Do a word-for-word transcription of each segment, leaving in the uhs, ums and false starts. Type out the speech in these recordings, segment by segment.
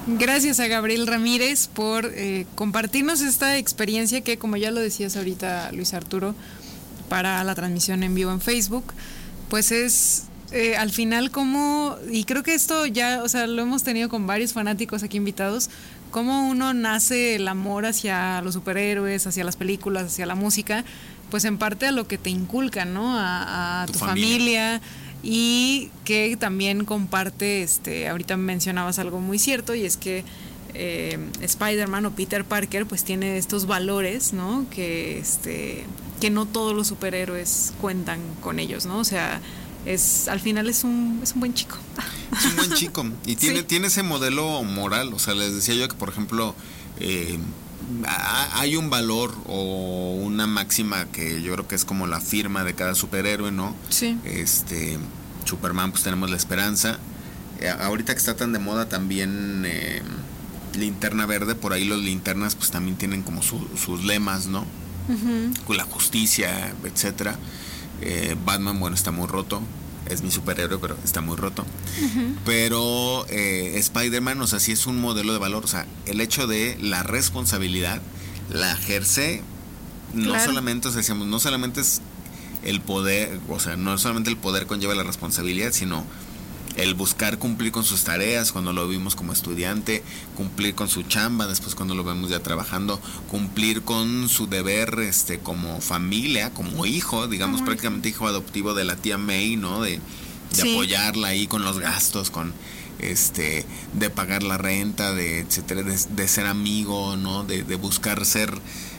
Gracias a Gabriel Ramírez por eh, compartirnos esta experiencia que, como ya lo decías ahorita, Luis Arturo, para la transmisión en vivo en Facebook, pues es eh, al final como, y creo que esto ya, o sea, lo hemos tenido con varios fanáticos aquí invitados, cómo uno nace el amor hacia los superhéroes, hacia las películas, hacia la música, pues en parte a lo que te inculcan, ¿no? A, a tu, tu familia. familia Y que también comparte, este, ahorita mencionabas algo muy cierto, y es que eh, Spider-Man o Peter Parker pues tiene estos valores, ¿no? Que, este, que no todos los superhéroes cuentan con ellos, ¿no? O sea, es, al final es un, es un buen chico. Es un buen chico y tiene, sí. tiene ese modelo moral. O sea, les decía yo que, por ejemplo, eh, hay un valor o una máxima que yo creo que es como la firma de cada superhéroe, ¿no? Sí. Este, Superman, pues tenemos la esperanza. Eh, ahorita que está tan de moda también eh, Linterna Verde, por ahí los linternas pues también tienen como su, sus lemas, ¿no? Uh-huh. Con la justicia, etcétera. Eh, Batman, bueno, está muy roto. Es mi superhéroe, pero está muy roto. Uh-huh. Pero eh, Spider-Man, o sea, sí es un modelo de valor. O sea, el hecho de la responsabilidad la ejerce, no claro. solamente, o sea, decíamos, no solamente es el poder, o sea, no solamente el poder conlleva la responsabilidad, sino el buscar cumplir con sus tareas cuando lo vimos como estudiante, cumplir con su chamba después cuando lo vemos ya trabajando, cumplir con su deber este como familia, como hijo, digamos, uh-huh. prácticamente hijo adoptivo de la tía May, ¿no? De, de sí. apoyarla ahí con los gastos, con este, de pagar la renta, de etcétera, de, de ser amigo, ¿no? De, de buscar ser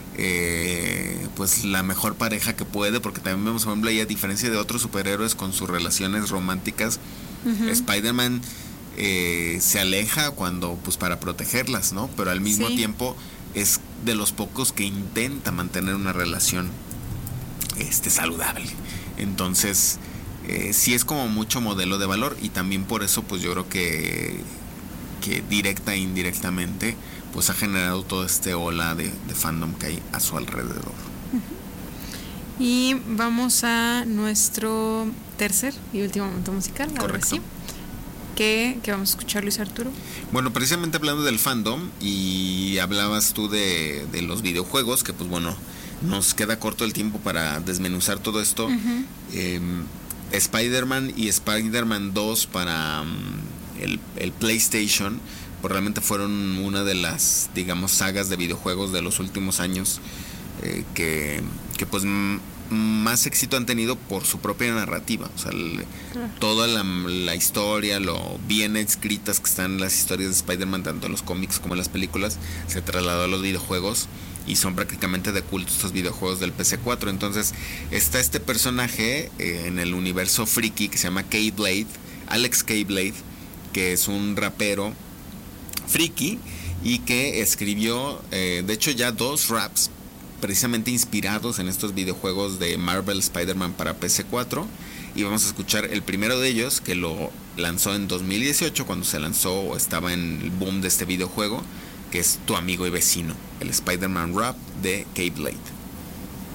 eh, pues la mejor pareja que puede, porque también vemos, por ejemplo, ahí, a diferencia de otros superhéroes con sus relaciones románticas, uh-huh. Spider-Man eh, se aleja cuando, pues para protegerlas, ¿no? Pero al mismo sí. tiempo es de los pocos que intenta mantener una relación este, saludable. Entonces, eh, sí es como mucho modelo de valor, y también por eso, pues yo creo que, que directa e indirectamente, pues ha generado todo este ola de, de fandom que hay a su alrededor. Uh-huh. Y vamos a nuestro tercer y último momento musical. Correcto. Sí. ¿Qué, ¿Qué vamos a escuchar, Luis Arturo? Bueno, precisamente hablando del fandom, y hablabas tú de, de los videojuegos, que pues bueno, nos queda corto el tiempo para desmenuzar todo esto. Uh-huh. eh, Spider-Man y Spider-Man dos para um, el, el PlayStation, pues realmente fueron una de las, digamos, sagas de videojuegos de los últimos años eh, que, que pues m- más éxito han tenido por su propia narrativa. O sea, el, toda la, la historia, lo bien escritas que están las historias de Spider-Man, tanto en los cómics como en las películas, se trasladó a los videojuegos y son prácticamente de culto estos videojuegos del P C cuatro. Entonces está este personaje eh, en el universo friki que se llama K-Blade, Alex K-Blade, que es un rapero friki y que escribió eh, de hecho ya dos raps precisamente inspirados en estos videojuegos de Marvel Spider-Man para P C cuatro, y vamos a escuchar el primero de ellos, que lo lanzó en dos mil dieciocho, cuando se lanzó o estaba en el boom de este videojuego, que es Tu Amigo y Vecino, el Spider-Man rap de K-Blade.